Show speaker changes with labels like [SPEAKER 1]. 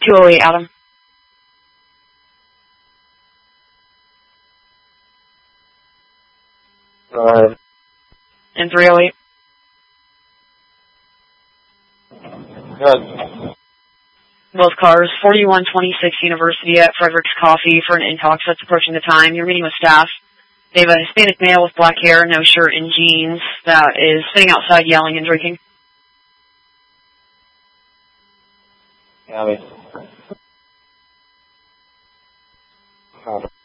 [SPEAKER 1] 208, Adam. And 308.
[SPEAKER 2] Good.
[SPEAKER 1] Both cars, 4126 University at Frederick's Coffee for an intox that's approaching the time. You're meeting with staff. They have a Hispanic male with black hair, no shirt, and jeans that is sitting outside yelling and drinking.
[SPEAKER 2] Copy.